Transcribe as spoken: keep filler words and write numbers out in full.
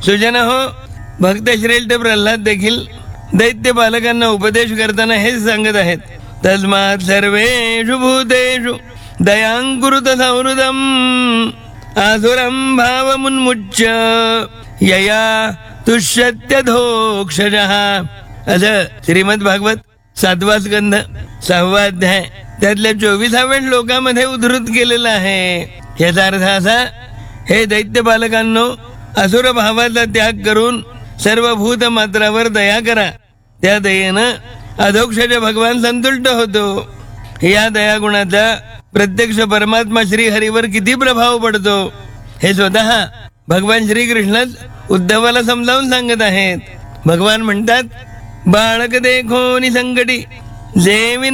सुजन हो, भक्तश्रेष्ठ प्रल्हाद देखील दैत्य बालकांना उपदेश करताना हेच सांगत आहेत. तस्मात् सर्वेषु भूतेषु दयां कुरुत संहृदम् आसुरं भावमुन्मुच्य यया तुष्यत्यधोक्षजः. असं श्रीमद भागवत सातवा स्कंध सहावा अध्याय त्यातल्या चोवीसाव्या श्लोकामध्ये उद्धृत केलेला आहे. याचा अर्थ असा, हे दैत्य बालकांनो, असुर भावाचा त्याग करून सर्व भूत मात्रावर दया करा. त्या दयेनं अधोक्षज भगवान संतुष्ट होतो. या दयागुणाचा प्रत्यक्ष परमात्मा श्रीहरीवर किती प्रभाव पडतो हे स्वतः भगवान श्रीकृष्णच उद्धवाला समजावून सांगत आहेत. भगवान म्हणतात, बाळक देखो निसंकटी जे